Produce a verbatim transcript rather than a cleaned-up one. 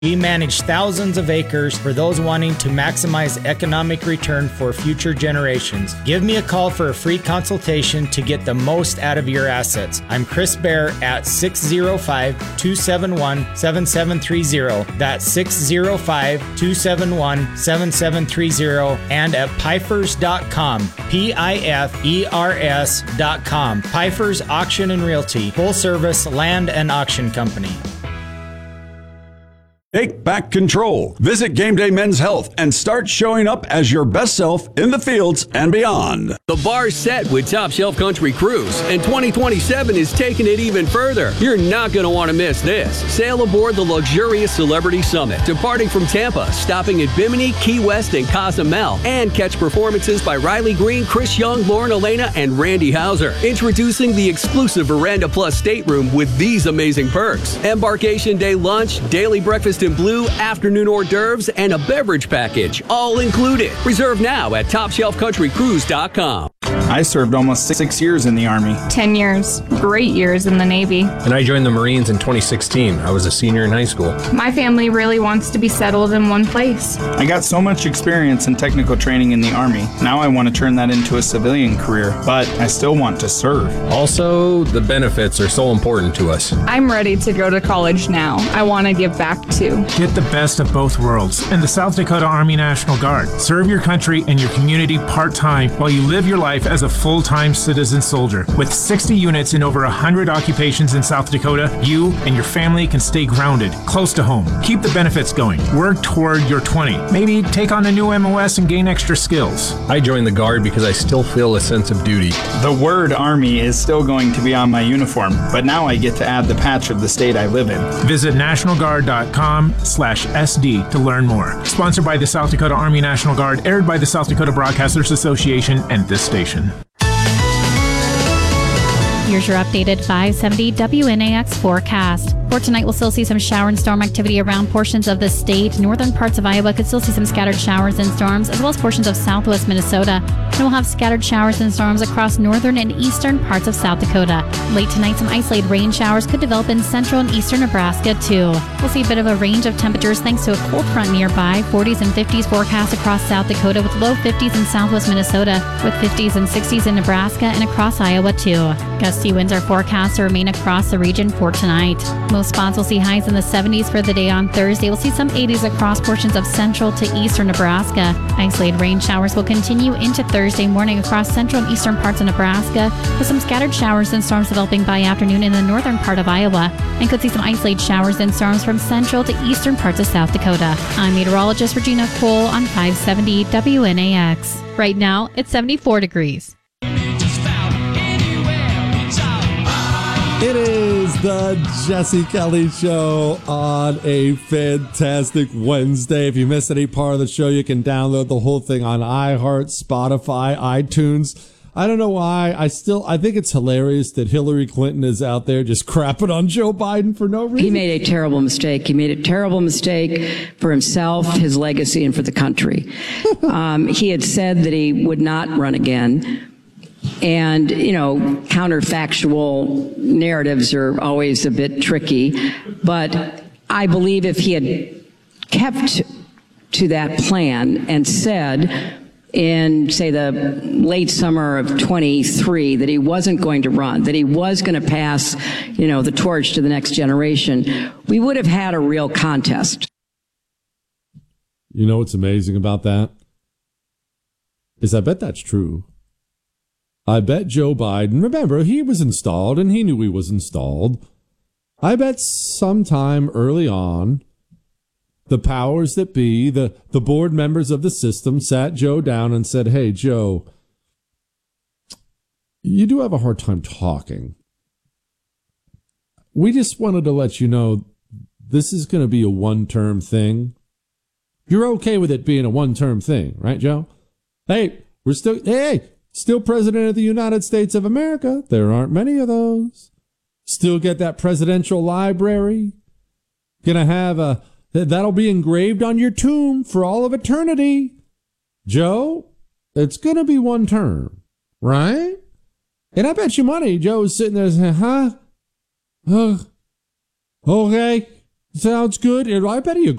We manage thousands of acres for those wanting to maximize economic return for future generations. Give me a call for a free consultation to get the most out of your assets. I'm Chris Bear at six oh five, two seven one, seven seven three oh. That's six oh five, two seven one, seven seven three oh and at pifers dot com. P I F E R S dot com. Pifers Auction and Realty, full service land and auction company. Take back control. Visit Game Day Men's Health and start showing up as your best self in the fields and beyond. The bar's set with Top Shelf Country Cruise, and twenty twenty-seven is taking it even further. You're not going to want to miss this. Sail aboard the luxurious Celebrity Summit, departing from Tampa, stopping at Bimini, Key West, and Cozumel, and catch performances by Riley Green, Chris Young, Lauren Elena, and Randy Hauser. Introducing the exclusive Veranda Plus stateroom with these amazing perks: embarkation day lunch, daily breakfast in blue, afternoon hors d'oeuvres, and a beverage package, all included. Reserve now at top shelf country cruise dot com. I served almost six years in the Army. Ten years. Great years in the Navy. And I joined the Marines in twenty sixteen. I was a senior in high school. My family really wants to be settled in one place. I got so much experience in technical training in the Army. Now I want to turn that into a civilian career, but I still want to serve. Also, the benefits are so important to us. I'm ready to go to college now. I want to give back too. Get the best of both worlds in the South Dakota Army National Guard. Serve your country and your community part-time while you live your life as a full-time citizen soldier. With sixty units in over one hundred occupations in South Dakota, you and your family can stay grounded, close to home. Keep the benefits going. Work toward your twenty. Maybe take on a new M O S and gain extra skills. I joined the Guard because I still feel a sense of duty. The word Army is still going to be on my uniform, but now I get to add the patch of the state I live in. Visit national guard dot com slash S D to learn more. Sponsored by the South Dakota Army National Guard, aired by the South Dakota Broadcasters Association and this station. Here's your updated five seventy W N A X forecast. For tonight, we'll still see some shower and storm activity around portions of the state. Northern parts of Iowa could still see some scattered showers and storms, as well as portions of southwest Minnesota. And we'll have scattered showers and storms across northern and eastern parts of South Dakota. Late tonight, some isolated rain showers could develop in central and eastern Nebraska, too. We'll see a bit of a range of temperatures thanks to a cold front nearby. forties and fifties forecast across South Dakota, with low fifties in southwest Minnesota, with fifties and sixties in Nebraska and across Iowa, too. Gusty winds are forecast to remain across the region for tonight. Most spots will see highs in the seventies for the day on Thursday. We'll see some eighties across portions of central to eastern Nebraska. Isolated rain showers will continue into Thursday morning across central and eastern parts of Nebraska, with some scattered showers and storms developing by afternoon in the northern part of Iowa, and could see some isolated showers and storms from central to eastern parts of South Dakota. I'm meteorologist Regina Cole on five seventy W N A X. Right now, it's seventy-four degrees. It is the Jesse Kelly Show on a fantastic Wednesday. If you missed any part of the show, you can download the whole thing on iHeart, Spotify, iTunes. I don't know why. I still, I think it's hilarious that Hillary Clinton is out there just crapping on Joe Biden for no reason. He made a terrible mistake. He made a terrible mistake for himself, his legacy, and for the country. um, he had said that he would not run again. And, you know, counterfactual narratives are always a bit tricky. But I believe if he had kept to that plan and said in, say, the late summer of twenty-three that he wasn't going to run, that he was going to pass, you know, the torch to the next generation, we would have had a real contest. You know what's amazing about that? Is I bet that's true. I bet Joe Biden, remember, he was installed and he knew he was installed. I bet sometime early on, the powers that be, the, the board members of the system sat Joe down and said, hey, Joe, you do have a hard time talking. We just wanted to let you know this is going to be a one-term thing. You're okay with it being a one-term thing, right, Joe? Hey, we're still, hey, still president of the United States of America. There aren't many of those. Still get that presidential library. Gonna have a, that'll be engraved on your tomb for all of eternity. Joe, it's gonna be one term, right? And I bet you money Joe's sitting there saying, huh? Uh, okay. Sounds good. And I bet he